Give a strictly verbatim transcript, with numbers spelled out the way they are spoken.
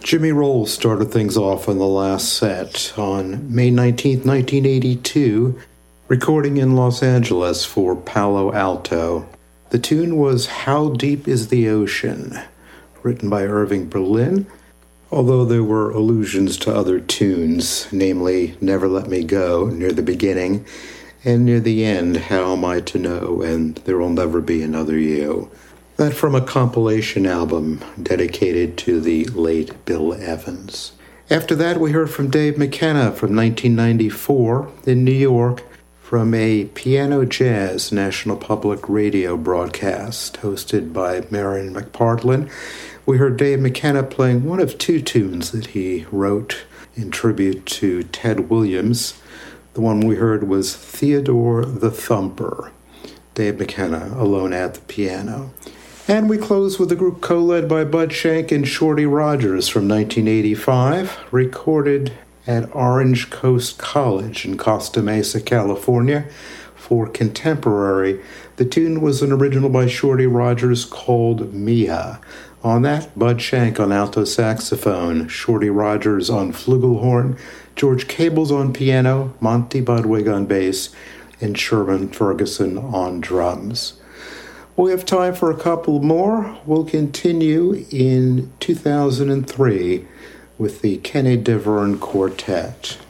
Jimmy Rolls started things off on the last set on May nineteenth, nineteen eighty-two, recording in Los Angeles for Palo Alto. The tune was How Deep is the Ocean, written by Irving Berlin, although there were allusions to other tunes, namely Never Let Me Go near the beginning, and near the end, How Am I to Know, and There Will Never Be Another You. That from a compilation album dedicated to the late Bill Evans. After that, we heard from Dave McKenna from nineteen ninety-four in New York from a piano jazz National Public Radio broadcast hosted by Marion McPartlin. We heard Dave McKenna playing one of two tunes that he wrote in tribute to Ted Williams. The one we heard was Theodore the Thumper. Dave McKenna alone at the piano. And we close with a group co-led by Bud Shank and Shorty Rogers from nineteen eighty-five, recorded at Orange Coast College in Costa Mesa, California, for Contemporary. The tune was an original by Shorty Rogers called Mia. On that, Bud Shank on alto saxophone, Shorty Rogers on flugelhorn, George Cables on piano, Monty Budwig on bass, and Sherman Ferguson on drums. We have time for a couple more. We'll continue in two thousand three with the Kenny Deverne Quartet.